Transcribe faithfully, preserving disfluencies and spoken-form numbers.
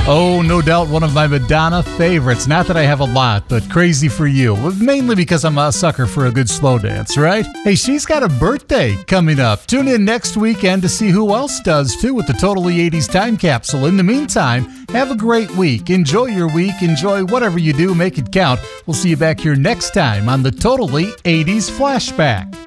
Oh, no doubt one of my Madonna favorites. Not that I have a lot, but Crazy for You. Mainly because I'm a sucker for a good slow dance, right? Hey, she's got a birthday coming up. Tune in next weekend to see who else does, too, with the Totally eighties Time Capsule. In the meantime, have a great week. Enjoy your week. Enjoy whatever you do. Make it count. We'll see you back here next time on the Totally eighties Flashback.